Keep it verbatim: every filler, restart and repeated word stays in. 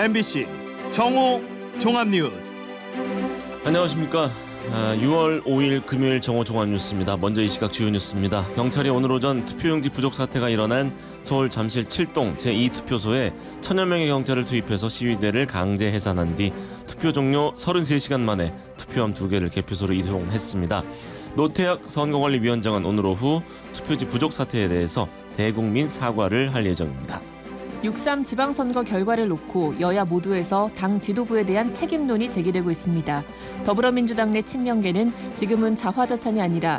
엠비씨 정오 종합뉴스. 안녕하십니까. 아, 유월 오일 금요일 정오 종합뉴스입니다. 먼저 이 시각 주요 뉴스입니다. 경찰이 오늘 오전 투표용지 부족 사태가 일어난 서울 잠실 칠동 제이 투표소에 천여 명의 경찰을 투입해서 시위대를 강제 해산한 뒤 투표 종료 서른세 시간 만에 투표함 두 개를 개표소로 이송했습니다. 노태학 선거관리위원장은 오늘 오후 투표지 부족 사태에 대해서 대국민 사과를 할 예정입니다. 육삼 지방선거 결과를 놓고 여야 모두에서 당 지도부에 대한 책임론이 제기되고 있습니다. 더불어민주당 내 친명계는 지금은 자화자찬이 아니라